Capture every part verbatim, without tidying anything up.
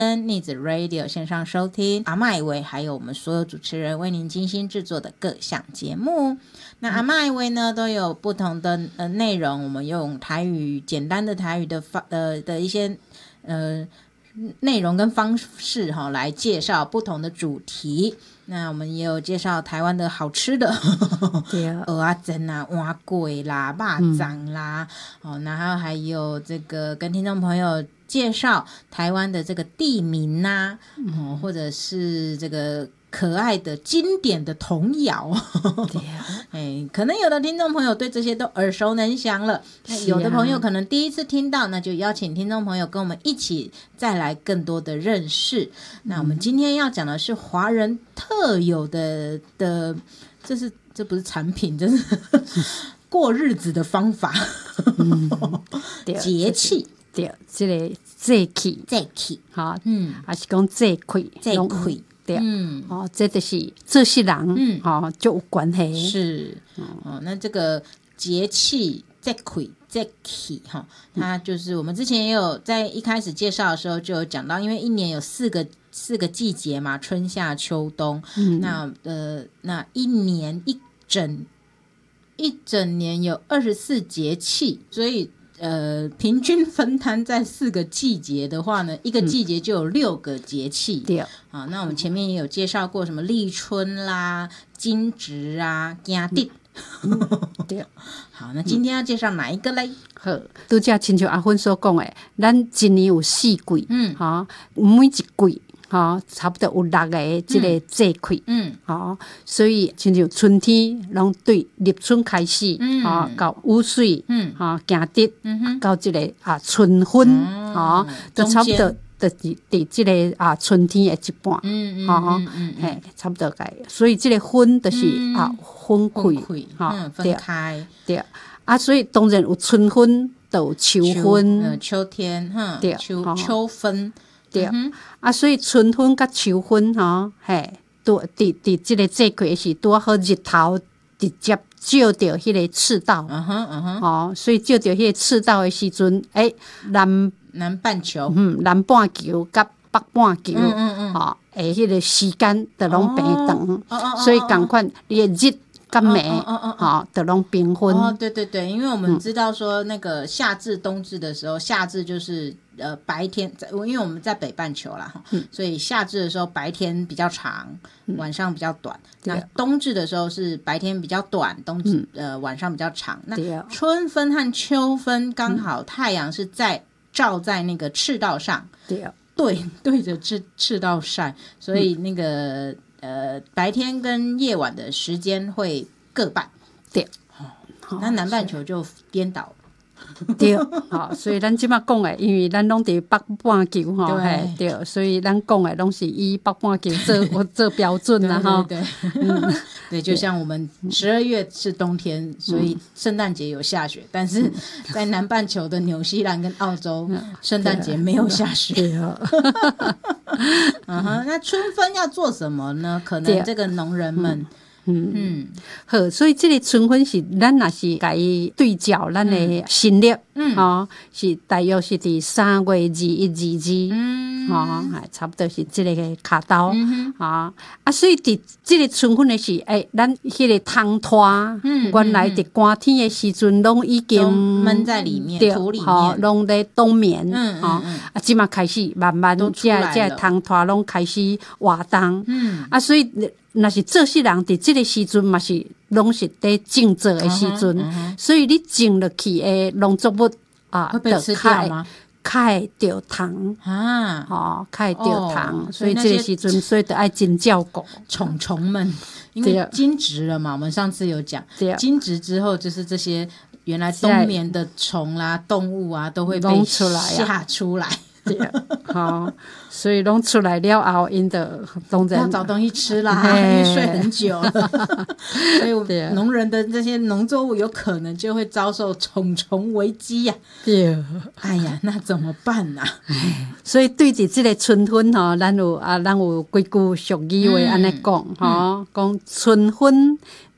逆子 Radio 线上收听阿嬷以为还有我们所有主持人为您精心制作的各项节目。那阿嬷以为呢都有不同的呃内容，我们用台语简单的台语的方呃的一些呃内容跟方式哈来介绍不同的主题。那我们也有介绍台湾的好吃的，对，蚵仔煎啊、碗粿啦、肉粽啦，嗯、哦，然后还有这个跟听众朋友介绍台湾的这个地名呐、啊嗯哦，或者是这个可爱的经典的童谣，哎，可能有的听众朋友对这些都耳熟能详了，啊、有的朋友可能第一次听到，那就邀请听众朋友跟我们一起再来更多的认识。嗯、那我们今天要讲的是华人特有的的，这是这不是产品，这是过日子的方法，嗯、节气。 对，这个节气， 节气， 哈，嗯，还是讲节气， 节气， 对，嗯，哦，这就是这些人，嗯，哦，就有关系， 是，哦，那这个节气，节气，节气，哈，它就是我们之前也有在一开始介绍的时候就有讲到，因为一年有四个四个季节嘛，春夏秋冬，嗯，那呃，那一年一整一整年有二十四节气，所以。呃，平均分摊在四个季节的话呢，一个季节就有六个节气。对、嗯，啊，那我们前面也有介绍过什么立春啦、惊蛰啊、惊蛰。对，好，那今天要介绍哪一个嘞？ 好，拄则亲像阿芬所讲的，咱一年有四季，嗯，哈，每一季。哈、哦，差不多有六个这个节气，嗯，好、哦，所以亲像春天，拢对立春开始，嗯，啊、哦，到雨水，嗯，啊、哦，行得，嗯哼，到这个啊春分，啊、嗯哦，都差不多，就伫伫这个啊春天的一半，嗯嗯嗯嗯，嘿、哦，差不多个，所以这个分就是、嗯、啊分开， 哈、嗯，分开， 对，啊，所以当然有春分，都有秋分， 呃，秋天，哈，对，秋秋分。 对、嗯、啊，所以春分甲秋分吼，嘿，拄伫伫即个节气是拄好日头直接照着迄个赤道，嗯哼嗯哼，哦，所以照着迄个赤道的时阵，诶，南南半球， 嗯，南半球甲北半球，嗯嗯嗯，哦，诶，迄个时间就拢平等，哦哦哦哦所以共款你的日。跟美，哦哦哦哦，的拢平分。 哦，对对对，因为我们知道说那个夏至、冬至的时候，夏至就是呃白天，因为我们在北半球啦哈、嗯，所以夏至的时候白天比较长，晚上比较短。嗯、那冬至的时候是白天比较短，冬至、嗯、呃晚上比较长。那春分和秋分刚好太阳是在照在那个赤道上，对对对着赤赤道晒，所以那个。嗯呃，白天跟夜晚的时间会各半，对，哦、那南半球就颠倒了， 对，好，所以咱即马讲的，因为咱拢伫北半球吼，嘿，对，所以咱讲的拢是以北半球做做标准啦，哈， 对对对，嗯，对，就像我们十二月是冬天，所以圣诞节有下雪，但是在南半球的纽西兰跟澳洲，圣诞节没有下雪。对啊嗯哼，那春分要做什么呢？可能这个农人们， 嗯嗯，好，所以这个春分是咱若是甲伊对照咱的新历，嗯，吼、哦，是大约是伫三月二一二二，嗯，吼、哦，差不多是这个卡刀，嗯哼，啊、哦，啊，所以伫这个春分的是，诶、欸，咱迄个汤拖，嗯，原来伫寒天的时阵，拢已经闷在里面，土里面， 拢在冬眠，嗯嗯嗯，啊，即马开始慢慢这这汤拖拢开始活动，嗯，啊，所以。若是做事人伫即个时阵嘛是拢是伫种植的时阵、uh-huh, uh-huh. 所以你种落去的农作物啊会被吃掉吗？ 较会着虫啊，吼，较会着虫，所以这个时阵所以得爱真照顾虫虫们，因为惊蛰了嘛，我们上次有讲，惊蛰之后就是这些原来冬眠的虫啦、动物啊都会被吓出来。 对，好，所以拢出来了后，因的当然要找东西吃啦，因为睡很久了，所以农人的这些农作物有可能就会遭受虫虫危机呀、啊。对，哎呀，那怎么办啊？ 所以对着这个春分吼，咱有啊，咱有几句俗语话安尼讲吼，讲春分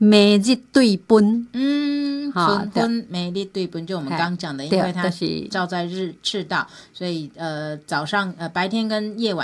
每日对分， 嗯，春分每日对分，就我们刚刚讲的，因为它照在日赤道，所以呃早上呃白天跟夜晚